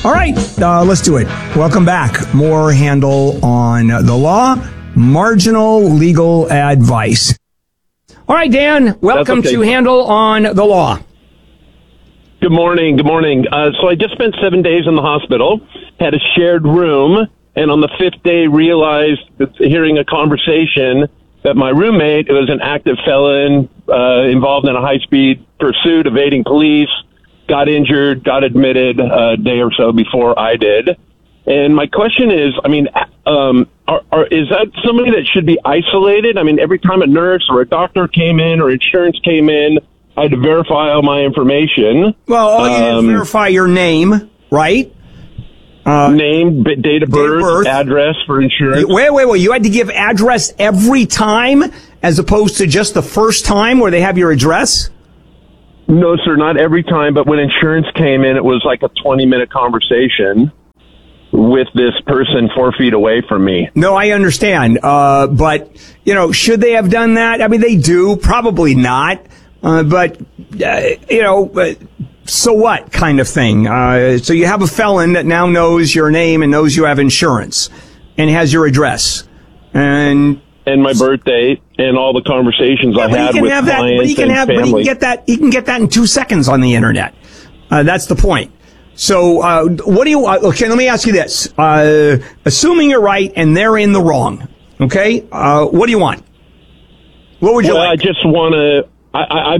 All right, let's do it. Welcome back. More Handel on the Law, marginal legal advice. All right, Dan, welcome to Handel on the Law. Good morning. Good morning. So I just spent 7 days in the hospital, had a shared room, and on the fifth day realized that hearing a conversation that my roommate was an active felon involved in a high-speed pursuit, evading police, got injured, got admitted a day or so before I did. And my question is, I mean, is that somebody that should be isolated? I mean, every time a nurse or a doctor came in or insurance came in, I had to verify all my information. Well, all you did is verify your name, right? Name, date of birth, address for insurance. Wait. You had to give address every time as opposed to just the first time where they have your address? No, sir, not every time. But when insurance came in, it was like a 20-minute conversation with this person 4 feet away from me. No, I understand. But, should they have done that? I mean, they do. Probably not. So what kind of thing? So you have a felon that now knows your name and knows you have insurance and has your address and my birth date and all the conversations I had with clients and family. He can get that in 2 seconds on the internet. That's the point. So, what do you, okay, let me ask you this. Assuming you're right and they're in the wrong, okay? What do you want? What would you like? I just want to, I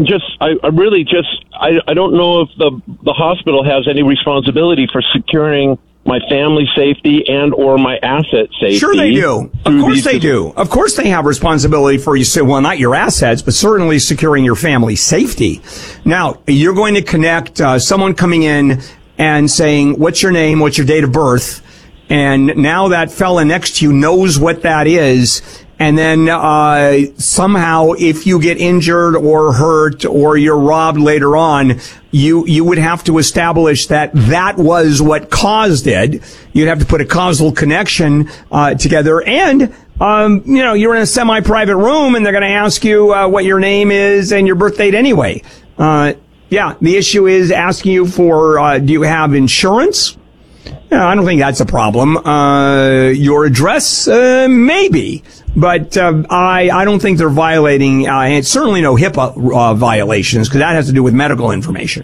don't know if the hospital has any responsibility for securing my family safety and or my asset safety. Sure they do. Of course they do. Of course they have responsibility for well, not your assets, but certainly securing your family safety. Now, you're going to connect someone coming in and saying, what's your name, what's your date of birth? And now that fella next to you knows what that is. And then somehow, if you get injured or hurt or you're robbed later on, you would have to establish that was what caused it. You'd have to put a causal connection together. And you're in a semi-private room, and they're going to ask you what your name is and your birth date anyway. The issue is asking you for do you have insurance? I don't think that's a problem. Your address, maybe. But I don't think they're violating, and certainly no HIPAA violations, because that has to do with medical information.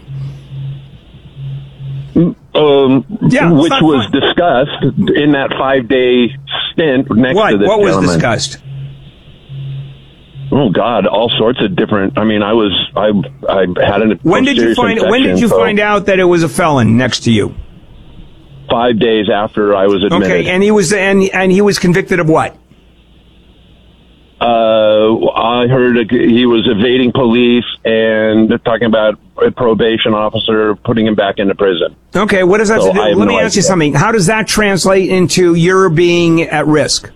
Which was discussed in that 5-day stint next to this What was gentleman. Discussed? Oh God, all sorts of different. I mean, I had an. When did you find out that it was a felon next to you? 5 days after I was admitted. Okay, and he was convicted of what? I heard he was evading police and they're talking about a probation officer putting him back into prison. Okay, what does that have to do? Let me ask you something. How does that translate into your being at risk?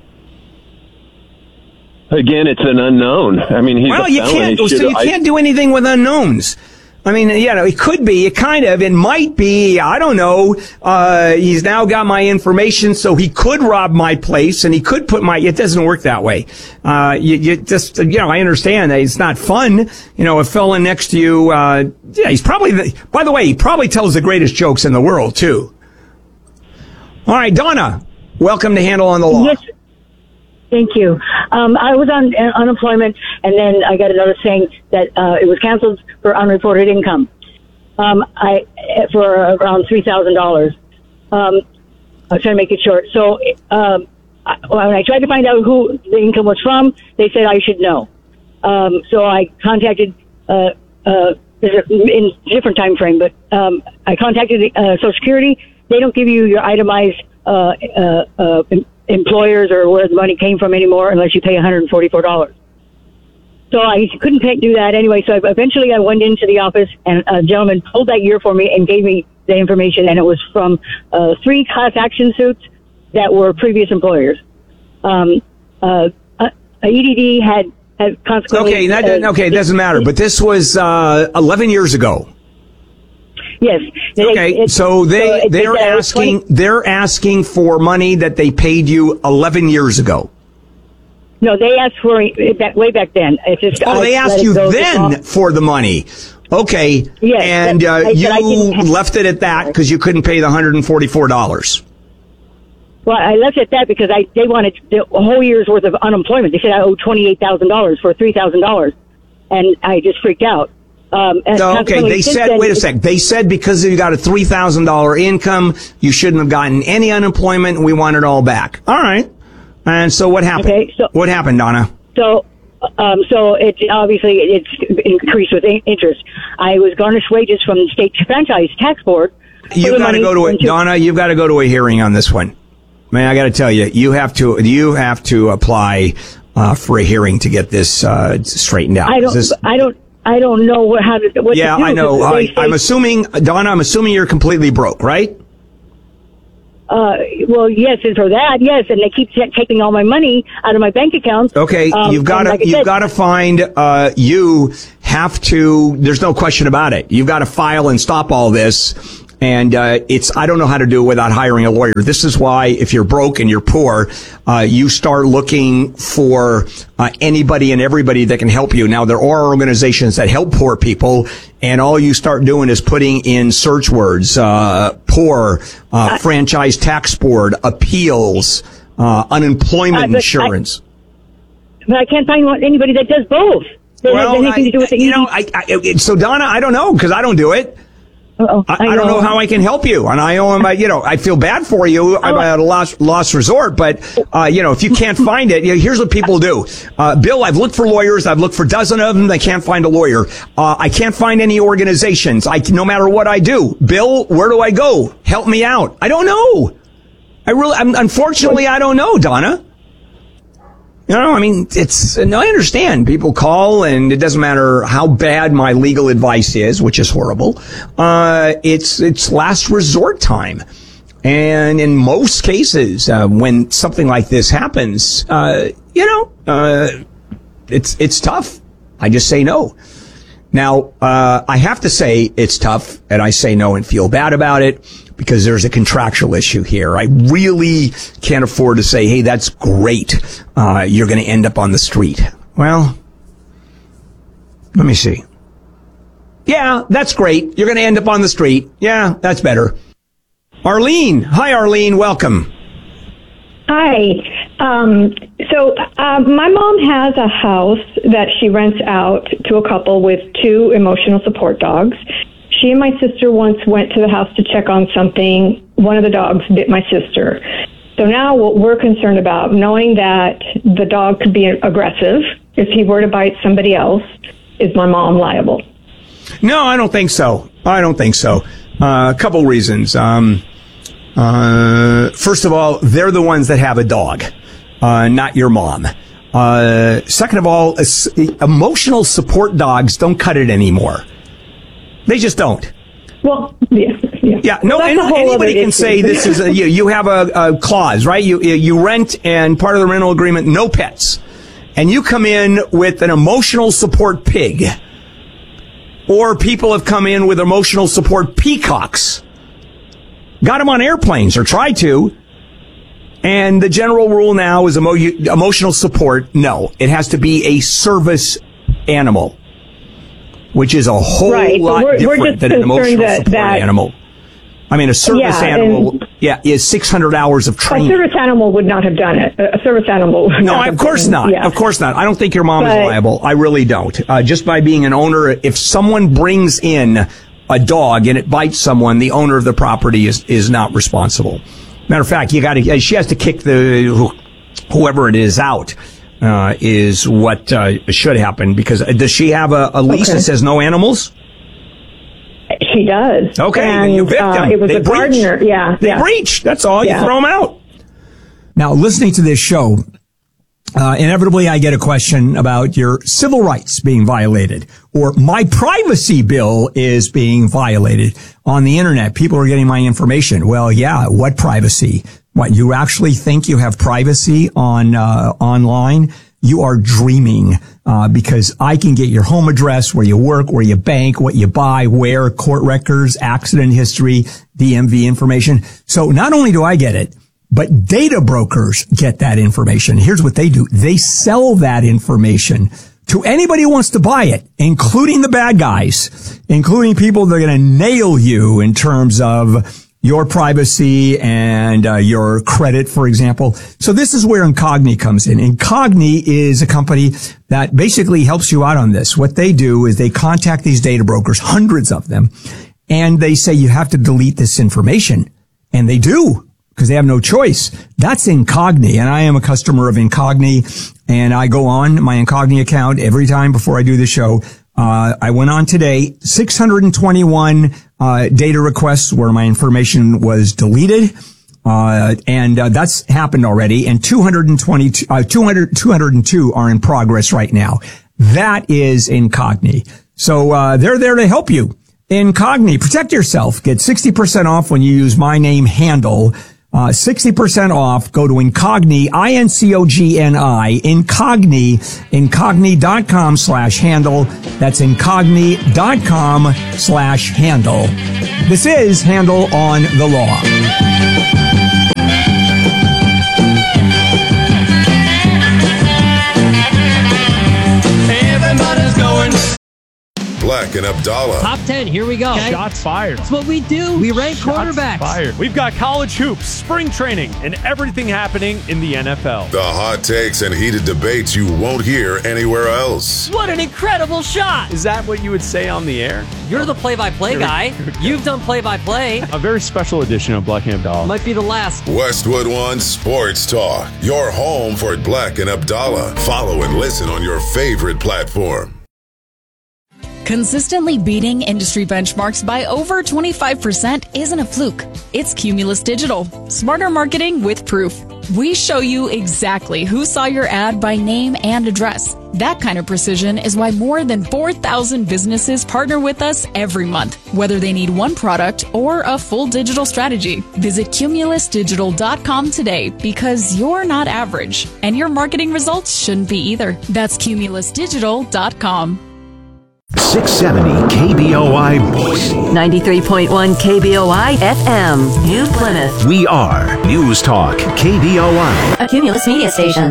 Again, it's an unknown. I mean, he's a felon. You can't do anything with unknowns. I mean, it could be, it might be, I don't know, he's now got my information, so he could rob my place, and he could it doesn't work that way. I understand that it's not fun, a felon next to you, he's probably, by the way, he probably tells the greatest jokes in the world, too. All right, Donna, welcome to Handel on the Law. Yes. Thank you. I was on unemployment, and then I got a notice saying that it was canceled for unreported income. For around $3,000. I'll try to make it short. So when I tried to find out who the income was from, they said I should know. So I contacted in a different time frame, but I contacted Social Security. They don't give you your itemized employers or where the money came from anymore unless you pay $144. So I couldn't do that anyway. So eventually I went into the office, and a gentleman pulled that year for me and gave me the information, and it was from 3 class action suits that were previous employers. EDD had consequently... Okay, it doesn't matter. But this was 11 years ago. Yes. They're asking for money that they paid you 11 years ago. No, they asked for it way back then. It's just they asked you then for the money. Okay. Yes, And you left it at that because you couldn't pay the $144. Well, I left it at that because they wanted the whole year's worth of unemployment. They said I owe $28,000 for $3,000, and I just freaked out. Okay, they said, wait a sec. They said because you got a $3,000 income, you shouldn't have gotten any unemployment, and we want it all back. All right. And so what happened? Okay, so what happened, Donna? So it's increased with interest. I was garnished wages from the state franchise tax board. You've got to go to Donna. You've got to go to a hearing on this one. Man, I got to tell you, you have to apply for a hearing to get this straightened out. I don't know what to do. Yeah, I know. I'm assuming, Donna, you're completely broke, right? Well, yes, and for that, yes, and they keep taking all my money out of my bank accounts. Okay, you've got to find. You have to. There's no question about it. You've got to file and stop all this. And I don't know how to do it without hiring a lawyer. This is why, if you're broke and you're poor, you start looking for anybody and everybody that can help you. Now, there are organizations that help poor people, and all you start doing is putting in search words, poor, franchise tax board, appeals, unemployment insurance. But I can't find anybody that does both. That has anything to do with it. So Donna, I don't know, because I don't do it. I don't know how I can help you, and I feel bad for you. I'm at a last resort, but if you can't find it, here's what people do. Bill, I've looked for lawyers. I've looked for a dozen of them. They can't find a lawyer. I can't find any organizations. No matter what I do, Bill, where do I go? Help me out. I don't know. Unfortunately, I don't know, Donna. I understand. People call, and it doesn't matter how bad my legal advice is, which is horrible. It's last resort time. And in most cases, when something like this happens, it's tough. I just say no. Now, I have to say it's tough, and I say no and feel bad about it, because there's a contractual issue here. I really can't afford to say, hey, that's great. You're going to end up on the street. Well, let me see. Yeah, that's great. You're going to end up on the street. Yeah, that's better. Arlene. Hi, Arlene. Welcome. Hi. So my mom has a house that she rents out to a couple with 2 emotional support dogs. She and my sister once went to the house to check on something. One of the dogs bit my sister. So now what we're concerned about, knowing that the dog could be aggressive if he were to bite somebody else, is my mom liable? No, I don't think so. A couple reasons. First of all, they're the ones that have a dog, not your mom. Second of all, emotional support dogs don't cut it anymore. They just don't. Well, yeah. No, anybody can say this is you have a clause, right? You rent, and part of the rental agreement, no pets. And you come in with an emotional support pig. Or people have come in with emotional support peacocks. Got them on airplanes, or tried to. And the general rule now is emotional support. No, it has to be a service animal, which is a whole lot different than an emotional support animal. I mean, a service animal, is 600 hours of training. A service animal would not have done it. A service animal would not have of course not. Yeah. Of course not. I don't think your mom is liable. I really don't. Just by being an owner, if someone brings in a dog and it bites someone, the owner of the property is not responsible. Matter of fact, she has to kick whoever it is out. Is what should happen, because does she have a lease that says no animals? She does. Okay, and you evict them. It was a gardener. They breach. That's all. You throw them out. Now, listening to this show, inevitably I get a question about your civil rights being violated, or my privacy bill is being violated on the internet. People are getting my information. Well, what privacy? What, you actually think you have privacy on online? You are dreaming, because I can get your home address, where you work, where you bank, what you buy, where, court records, accident history, DMV information. So not only do I get it, but data brokers get that information. Here's what they do. They sell that information to anybody who wants to buy it, including the bad guys, including people that are going to nail you in terms of your privacy and your credit, for example. So this is where Incogni comes in. Incogni is a company that basically helps you out on this. What they do is they contact these data brokers, hundreds of them, and they say you have to delete this information. And they do, because they have no choice. That's Incogni, and I am a customer of Incogni, and I go on my Incogni account every time before I do the show. I went on today, 621 data requests where my information was deleted, and that's happened already, and 202 are in progress right now. That is Incogni. So they're there to help you. Incogni, protect yourself. Get 60% off when you use my name Handel. 60% off. Go to Incogni, Incogni, Incogni.com/Handel. That's Incogni.com/Handel. This is Handel on the Law. Everybody's going. Black and Abdallah. Top 10, here we go. Okay. Shots fired. That's what we do. We rank quarterbacks. Fired. We've got college hoops, spring training, and everything happening in the NFL. The hot takes and heated debates you won't hear anywhere else. What an incredible shot. Is that what you would say on the air? You're the play-by-play guy. You've done play-by-play. A very special edition of Black and Abdallah. Might be the last. Westwood One Sports Talk. Your home for Black and Abdallah. Follow and listen on your favorite platform. Consistently beating industry benchmarks by over 25% isn't a fluke. It's Cumulus Digital. Smarter marketing with proof. We show you exactly who saw your ad by name and address. That kind of precision is why more than 4,000 businesses partner with us every month, whether they need one product or a full digital strategy. Visit cumulusdigital.com today, because you're not average, and your marketing results shouldn't be either. That's cumulusdigital.com. 670 KBOI Boise. 93.1 KBOI FM, New Plymouth. We are News Talk KBOI. A Cumulus media station.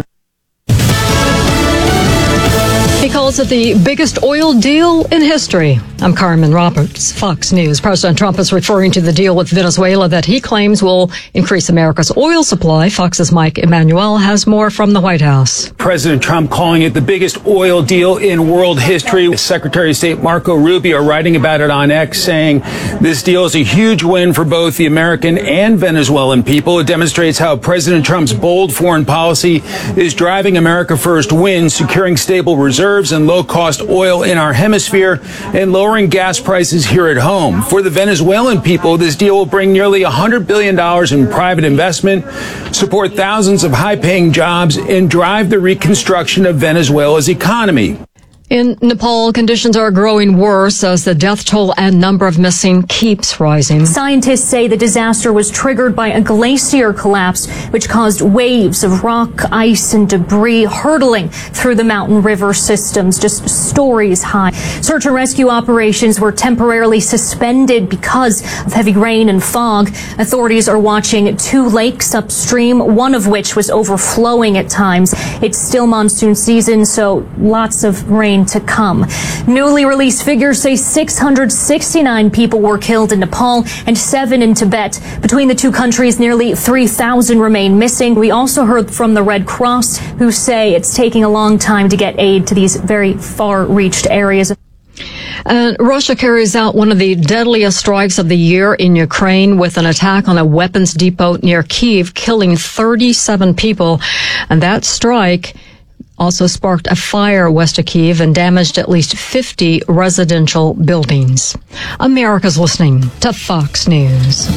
He calls it the biggest oil deal in history. I'm Carmen Roberts, Fox News. President Trump is referring to the deal with Venezuela that he claims will increase America's oil supply. Fox's Mike Emanuel has more from the White House. President Trump calling it the biggest oil deal in world history. Secretary of State Marco Rubio writing about it on X, saying this deal is a huge win for both the American and Venezuelan people. It demonstrates how President Trump's bold foreign policy is driving America First wins, securing stable reserves and low-cost oil in our hemisphere and lowering gas prices here at home. For the Venezuelan people, this deal will bring nearly $100 billion in private investment, support thousands of high-paying jobs, and drive the reconstruction of Venezuela's economy. In Nepal, conditions are growing worse as the death toll and number of missing keeps rising. Scientists say the disaster was triggered by a glacier collapse, which caused waves of rock, ice, and debris hurtling through the mountain river systems, just stories high. Search and rescue operations were temporarily suspended because of heavy rain and fog. Authorities are watching 2 lakes upstream, one of which was overflowing at times. It's still monsoon season, so lots of rain to come. Newly released figures say 669 people were killed in Nepal and 7 in Tibet. Between the two countries, nearly 3,000 remain missing. We also heard from the Red Cross, who say it's taking a long time to get aid to these very far-reached areas. And Russia carries out one of the deadliest strikes of the year in Ukraine with an attack on a weapons depot near Kyiv, killing 37 people. And that strike also sparked a fire west of Kyiv and damaged at least 50 residential buildings. America's listening to Fox News.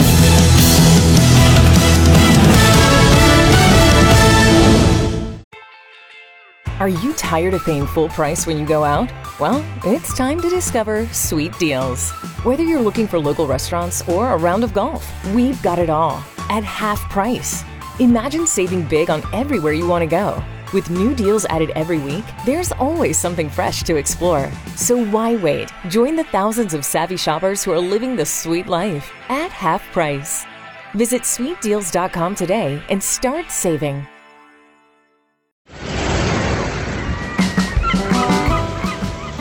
Are you tired of paying full price when you go out? Well, it's time to discover Sweet Deals. Whether you're looking for local restaurants or a round of golf, we've got it all at half price. Imagine saving big on everywhere you want to go. With new deals added every week, there's always something fresh to explore. So why wait? Join the thousands of savvy shoppers who are living the sweet life at half price. Visit sweetdeals.com today and start saving.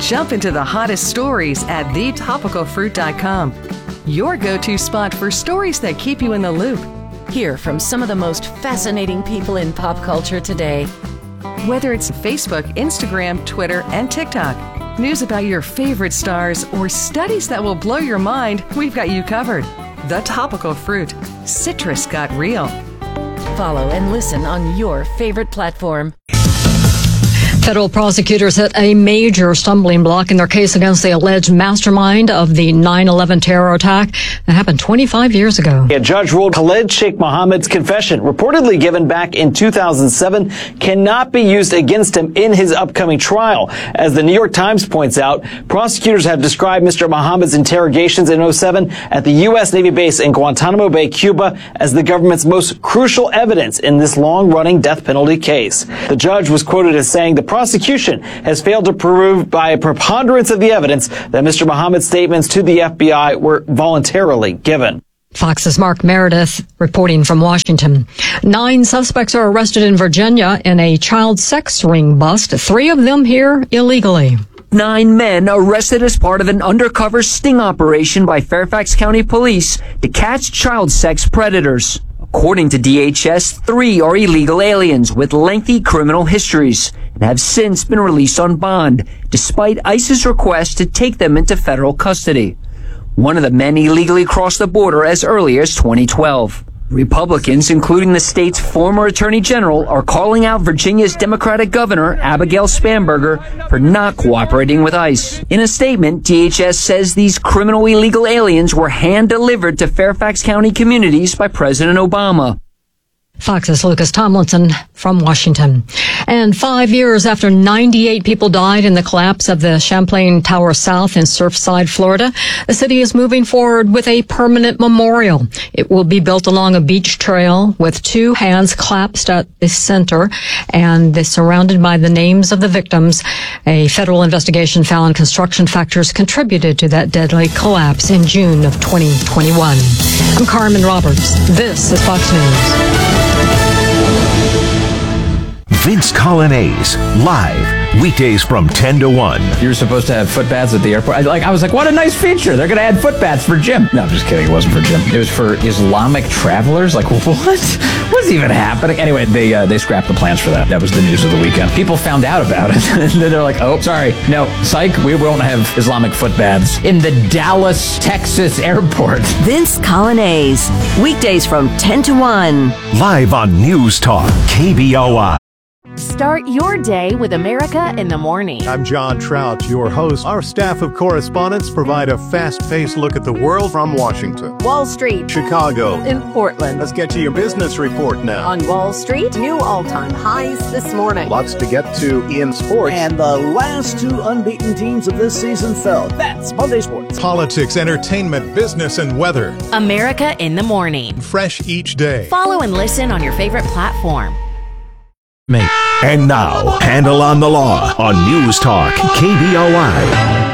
Jump into the hottest stories at thetopicalfruit.com. Your go-to spot for stories that keep you in the loop. Hear from some of the most fascinating people in pop culture today. Whether it's Facebook, Instagram, Twitter, and TikTok, news about your favorite stars, or studies that will blow your mind, we've got you covered. The Topical Fruit. Citrus got real. Follow and listen on your favorite platform. Federal prosecutors hit a major stumbling block in their case against the alleged mastermind of the 9/11 terror attack that happened 25 years ago. A judge ruled Khalid Sheikh Mohammed's confession, reportedly given back in 2007, cannot be used against him in his upcoming trial. As the New York Times points out, prosecutors have described Mr. Mohammed's interrogations in 2007 at the U.S. Navy base in Guantanamo Bay, Cuba, as the government's most crucial evidence in this long-running death penalty case. The judge was quoted as saying the prosecution has failed to prove by a preponderance of the evidence that Mr. Mohammed's statements to the FBI were voluntarily given. Fox's Mark Meredith reporting from Washington. 9 suspects are arrested in Virginia in a child sex ring bust, 3 of them here illegally. 9 men arrested as part of an undercover sting operation by Fairfax County Police to catch child sex predators. According to DHS, 3 are illegal aliens with lengthy criminal histories and have since been released on bond, despite ICE's request to take them into federal custody. One of the men illegally crossed the border as early as 2012. Republicans, including the state's former attorney general, are calling out Virginia's Democratic governor, Abigail Spanberger, for not cooperating with ICE. In a statement, DHS says these criminal illegal aliens were hand-delivered to Fairfax County communities by President Obama. Fox's Lucas Tomlinson from Washington. And 5 years after 98 people died in the collapse of the Champlain Tower South in Surfside, Florida, the city is moving forward with a permanent memorial. It will be built along a beach trail with 2 hands clasped at the center and is surrounded by the names of the victims. A federal investigation found construction factors contributed to that deadly collapse in June of 2021. I'm Carmen Roberts. This is Fox News. Vince Colonnese, live, weekdays from 10 to 1. You were supposed to have footbaths at the airport. I was like, what a nice feature. They're going to add footbaths for Jim. No, I'm just kidding. It wasn't for Jim. It was for Islamic travelers. Like, what? What's even happening? Anyway, they scrapped the plans for that. That was the news of the weekend. People found out about it. And then they're like, oh, sorry. No, psych, we won't have Islamic footbaths in the Dallas, Texas airport. Vince Colonnese, weekdays from 10 to 1. Live on News Talk, KBOI. Start your day with America in the Morning. I'm John Trout, your host. Our staff of correspondents provide a fast-paced look at the world from Washington, Wall Street, Chicago, in Portland. Let's get to your business report now. On Wall Street, new all-time highs this morning. Lots to get to in sports. And the last 2 unbeaten teams of this season fell. That's Monday Sports. Politics, entertainment, business, and weather. America in the Morning. Fresh each day. Follow and listen on your favorite platform. And now, Handle on the Law on News Talk, KBOI.